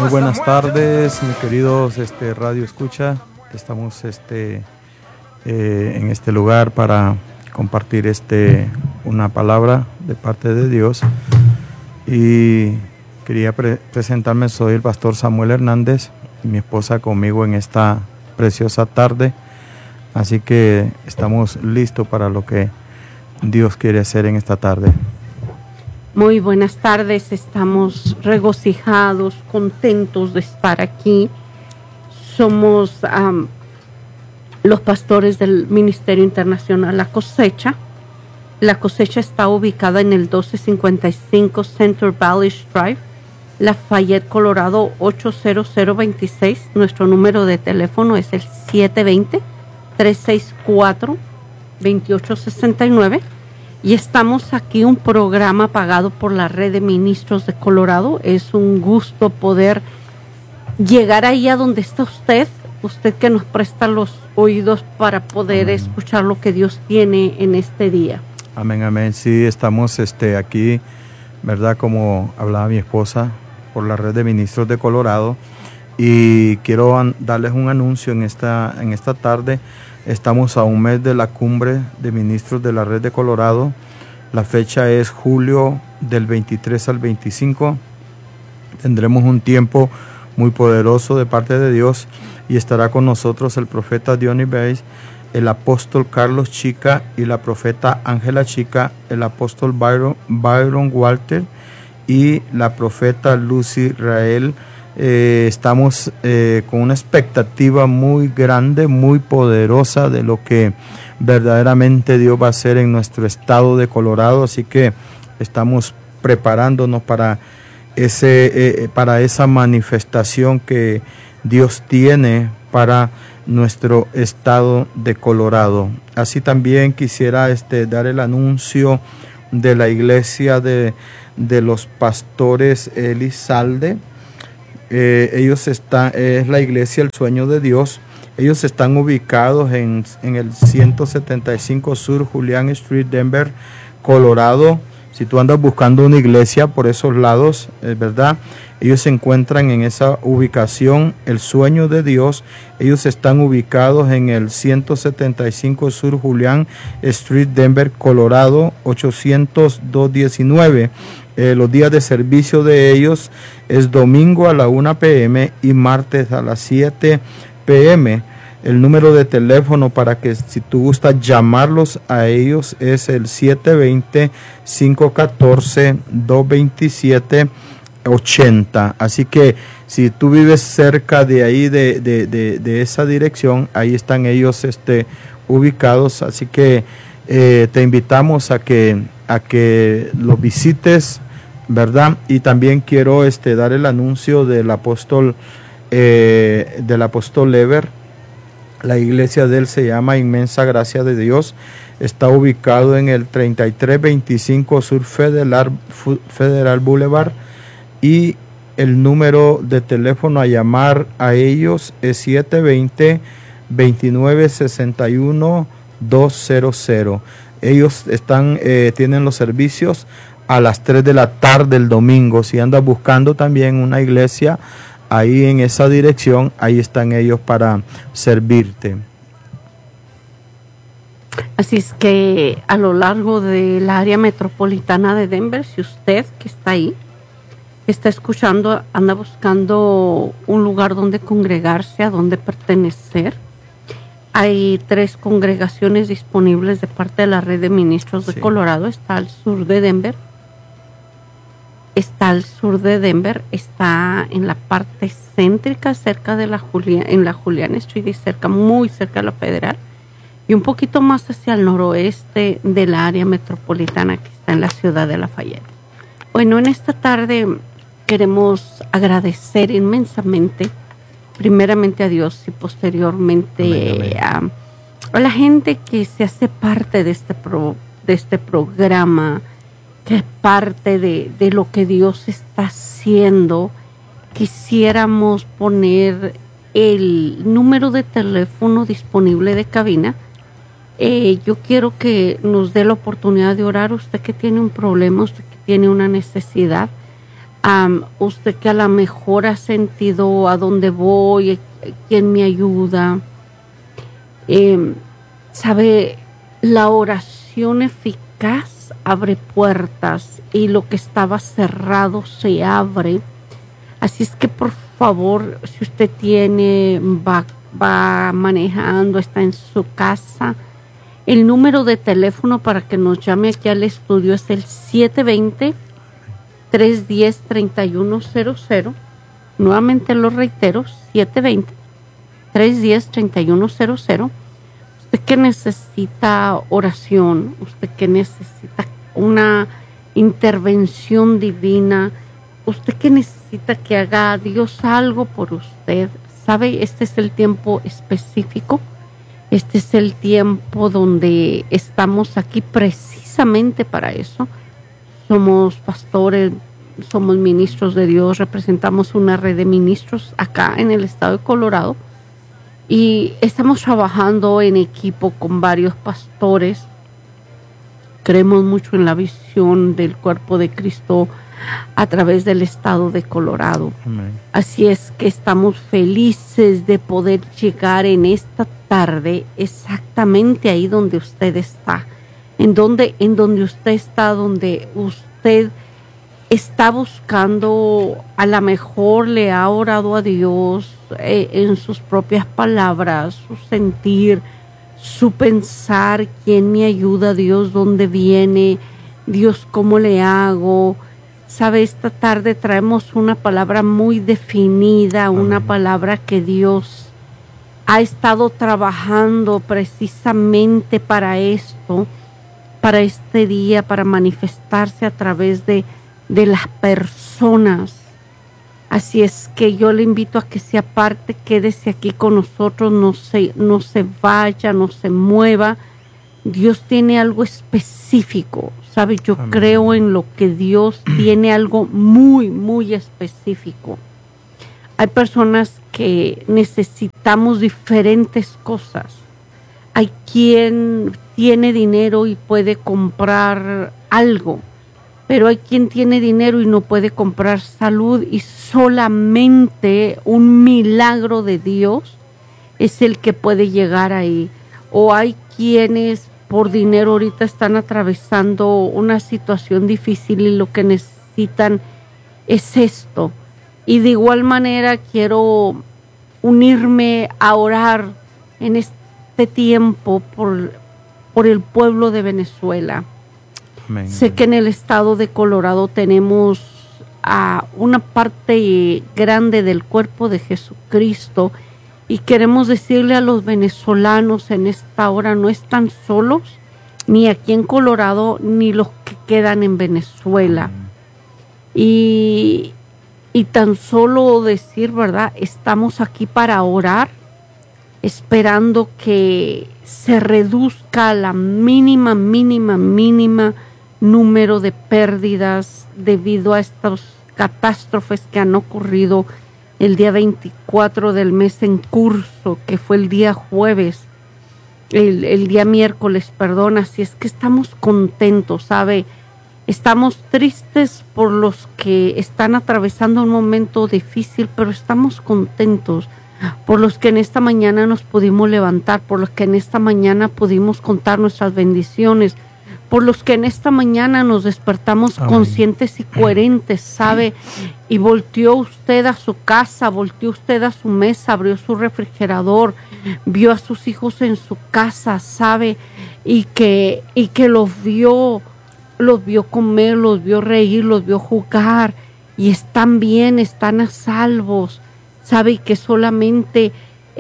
Muy buenas tardes, mis queridos Radio Escucha. Estamos en este lugar para compartir una palabra de parte de Dios. Y quería presentarme, soy el pastor Samuel Hernández, y mi esposa conmigo en esta preciosa tarde. Así que estamos listos para lo que Dios quiere hacer en esta tarde. Muy buenas tardes, estamos regocijados, contentos de estar aquí. Somos los pastores del Ministerio Internacional La Cosecha. La Cosecha está ubicada en el 1255 Center Valley Drive, Lafayette, Colorado 80026. Nuestro número de teléfono es el 720-364-2869. Y estamos aquí, un programa pagado por la Red de Ministros de Colorado. Es un gusto poder llegar ahí a donde está usted que nos presta los oídos para poder escuchar lo que Dios tiene en este día. Amén, amén. Sí, estamos aquí, ¿verdad? Como hablaba mi esposa, por la Red de Ministros de Colorado. Y quiero darles un anuncio en esta tarde. Estamos a un mes de la cumbre de ministros de la Red de Colorado. La fecha es julio del 23 al 25. Tendremos un tiempo muy poderoso de parte de Dios y estará con nosotros el profeta Diony Bates, el apóstol Carlos Chica y la profeta Ángela Chica, el apóstol Byron Walter y la profeta Lucy Rael. Estamos con una expectativa muy grande, muy poderosa de lo que verdaderamente Dios va a hacer en nuestro estado de Colorado, así que estamos preparándonos para esa manifestación que Dios tiene para nuestro estado de Colorado. Así también quisiera dar el anuncio de la iglesia de los pastores Elizalde. Ellos es la iglesia El Sueño de Dios. Ellos están ubicados en el 175 Sur Julian Street, Denver, Colorado. Si tú andas buscando una iglesia por esos lados, ¿verdad? Ellos se encuentran en esa ubicación, El Sueño de Dios. Ellos están ubicados en el 175 Sur Julian Street, Denver, Colorado, 80219. Los días de servicio de ellos es domingo a la 1 p.m. y martes a las 7 p.m. El número de teléfono para que si tú gustas llamarlos a ellos es el 720-514-227-80. Así que si tú vives cerca de ahí, de esa dirección, ahí están ellos ubicados. Así que te invitamos a que los visites, ¿verdad? Y también quiero dar el anuncio del apóstol Lever. La iglesia de él se llama Inmensa Gracia de Dios. Está ubicado en el 3325 Sur Federal Boulevard. Y el número de teléfono a llamar a ellos es 720-2961-200. Ellos tienen los servicios a las 3 de la tarde el domingo. Si andas buscando también una iglesia ahí en esa dirección, ahí están ellos para servirte. Así es que a lo largo del área metropolitana de Denver, si usted que está ahí, está escuchando, anda buscando un lugar donde congregarse, a donde pertenecer, hay 3 congregaciones disponibles de parte de la Red de Ministros de Colorado. Está al sur de Denver. Está al sur de Denver, está en la parte céntrica, cerca de en la Julian Street y muy cerca de la Federal, y un poquito más hacia el noroeste del área metropolitana que está en la ciudad de Lafayette. Bueno, en esta tarde queremos agradecer inmensamente, primeramente a Dios y posteriormente a la gente que se hace parte de este programa, que es parte de lo que Dios está haciendo. Quisiéramos poner el número de teléfono disponible de cabina. Yo quiero que nos dé la oportunidad de orar. Usted que tiene un problema, usted que tiene una necesidad, Usted que a lo mejor ha sentido a dónde voy, quién me ayuda. Sabe, la oración eficaz abre puertas y lo que estaba cerrado se abre. Así es que por favor, si usted va manejando, está en su casa, el número de teléfono para que nos llame aquí al estudio es el 720-310-3100. Nuevamente lo reitero, 720-310-3100. Usted que necesita oración, usted que necesita una intervención divina, usted que necesita que haga Dios algo por usted, ¿sabe? Este es el tiempo específico. Este es el tiempo donde estamos aquí precisamente para eso. Somos pastores, somos ministros de Dios, representamos una red de ministros acá en el estado de Colorado y estamos trabajando en equipo con varios pastores. Creemos mucho en la visión del cuerpo de Cristo a través del estado de Colorado. Amén. Así es que estamos felices de poder llegar en esta tarde exactamente ahí donde usted está, en donde usted está, donde usted está buscando, a lo mejor le ha orado a Dios en sus propias palabras, su sentir, su pensar, quién me ayuda, Dios, dónde viene, Dios, cómo le hago. Sabe, esta tarde traemos una palabra muy definida, una palabra que Dios ha estado trabajando precisamente para esto, para este día, para manifestarse a través de las personas. Así es que yo le invito a que se aparte, quédese aquí con nosotros, no se vaya, no se mueva. Dios tiene algo específico, ¿sabe? Yo creo en lo que Dios tiene, algo muy, muy específico. Hay personas que necesitamos diferentes cosas. Hay quien tiene dinero y puede comprar algo, pero hay quien tiene dinero y no puede comprar salud, y solamente un milagro de Dios es el que puede llegar ahí. O hay quienes por dinero ahorita están atravesando una situación difícil y lo que necesitan es esto. Y de igual manera quiero unirme a orar en este tiempo por el pueblo de Venezuela. Amén. Sé que en el estado de Colorado tenemos a una parte grande del cuerpo de Jesucristo y queremos decirle a los venezolanos en esta hora, no están solos, ni aquí en Colorado, ni los que quedan en Venezuela. Y tan solo decir, ¿verdad? Estamos aquí para orar, esperando que se reduzca la mínima número de pérdidas debido a estas catástrofes que han ocurrido el día 24 del mes en curso, que fue el día jueves, el día miércoles, perdón. Así es que estamos contentos, ¿sabe? Estamos tristes por los que están atravesando un momento difícil, pero estamos contentos por los que en esta mañana nos pudimos levantar, por los que en esta mañana pudimos contar nuestras bendiciones, por los que en esta mañana nos despertamos conscientes y coherentes, ¿sabe? Y volteó usted a su casa, volteó usted a su mesa, abrió su refrigerador, vio a sus hijos en su casa, ¿sabe? Y que los vio comer, los vio reír, los vio jugar, y están bien, están a salvos, ¿sabe? Y que solamente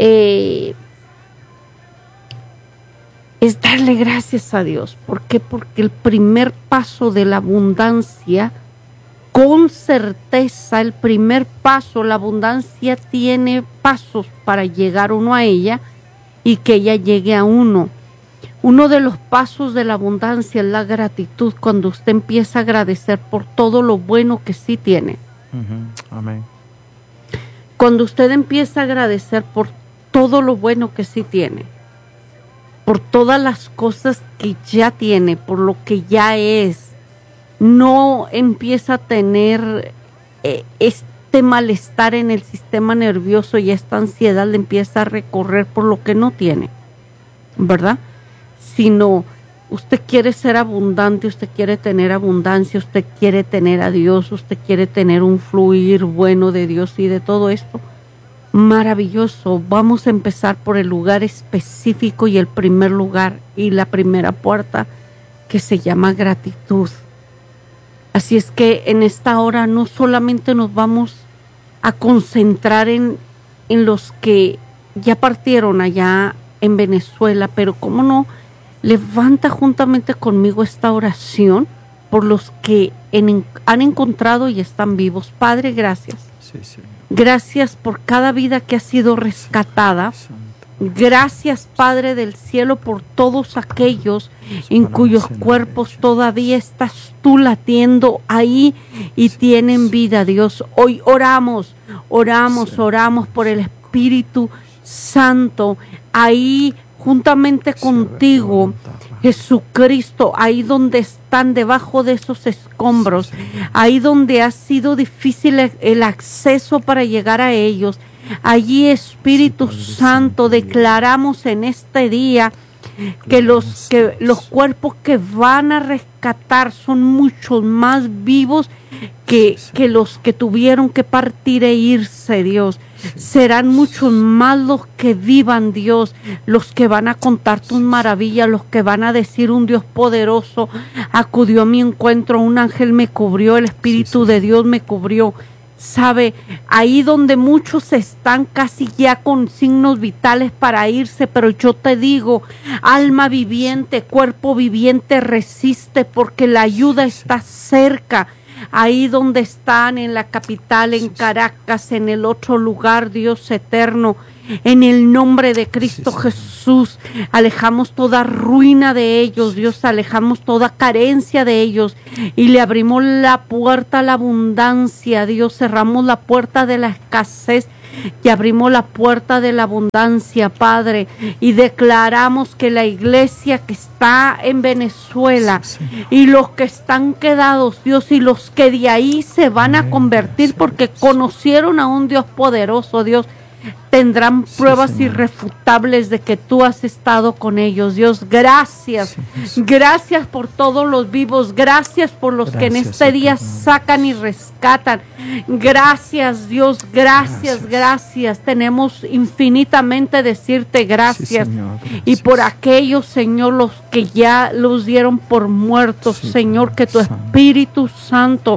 es darle gracias a Dios. ¿Por qué? Porque el primer paso de la abundancia, con certeza, el primer paso, la abundancia tiene pasos para llegar uno a ella y que ella llegue a uno. Uno de los pasos de la abundancia es la gratitud, cuando usted empieza a agradecer por todo lo bueno que sí tiene. Amén. Cuando usted empieza a agradecer por todo lo bueno que sí tiene, por todas las cosas que ya tiene, por lo que ya es, no empieza a tener este malestar en el sistema nervioso y esta ansiedad le empieza a recorrer por lo que no tiene, ¿verdad? Sino usted quiere ser abundante, usted quiere tener abundancia, usted quiere tener a Dios, usted quiere tener un fluir bueno de Dios y de todo esto. Maravilloso. Vamos a empezar por el lugar específico y el primer lugar y la primera puerta, que se llama gratitud. Así es que en esta hora no solamente nos vamos a concentrar en los que ya partieron allá en Venezuela, pero cómo no, levanta juntamente conmigo esta oración por los que han encontrado y están vivos. Padre, gracias. Sí, Señor. Gracias por cada vida que ha sido rescatada. Gracias, Padre del cielo, por todos aquellos en cuyos cuerpos todavía estás tú latiendo ahí y tienen vida, Dios. Hoy oramos por el Espíritu Santo ahí juntamente contigo, Jesucristo, ahí donde están debajo de esos escombros, ahí donde ha sido difícil el acceso para llegar a ellos. Allí, Espíritu Santo, declaramos en este día que los cuerpos que van a rescatar son muchos más vivos que los que tuvieron que partir e irse, Dios. Serán muchos más los que vivan, Dios, los que van a contar tus maravillas, los que van a decir: un Dios poderoso acudió a mi encuentro, un ángel me cubrió, el Espíritu de Dios me cubrió. Sabe, ahí donde muchos están casi ya con signos vitales para irse, pero yo te digo, alma viviente, cuerpo viviente, resiste, porque la ayuda está cerca. Ahí donde están, en la capital, en Caracas, en el otro lugar, Dios eterno, en el nombre de Cristo Jesús, alejamos toda ruina de ellos, Dios, alejamos toda carencia de ellos y le abrimos la puerta a la abundancia, Dios, cerramos la puerta de la escasez y abrimos la puerta de la abundancia, Padre, y declaramos que la iglesia que está en Venezuela y los que están quedados, Dios, y los que de ahí se van a convertir porque conocieron a un Dios poderoso, Dios, tendrán pruebas irrefutables de que tú has estado con ellos. Dios, gracias. Gracias por todos los vivos. Gracias por los que en este día sacan y rescatan. Gracias, Dios. Gracias. Tenemos infinitamente decirte gracias. Y por aquellos, Señor, los que ya los dieron por muertos, Señor, que tu Espíritu Santo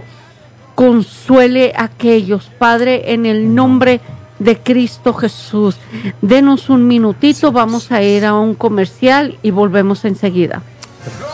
consuele a aquellos, Padre, en el nombre de Cristo Jesús. Denos un minutito, vamos a ir a un comercial y volvemos enseguida.